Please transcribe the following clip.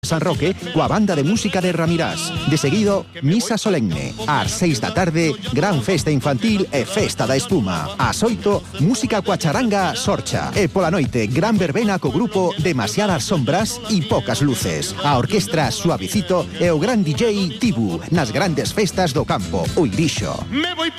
San Roque coa banda de música de Ramirás. De seguido, misa solemne. Ás 6 da tarde, gran festa infantil e festa da espuma. Ás 8, música coa charanga Sorcha. E pola noite, gran verbena co grupo Demasiadas Sombras e Pocas Luces. A orquestra Suavecito e o gran DJ Tibu nas grandes festas do campo, o Irixo.